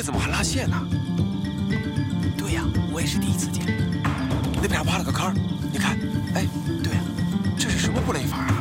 怎么还拉线呢？对呀，我也是第一次见。那边挖了个坑，你看，哎，对呀，这是什么布雷法啊？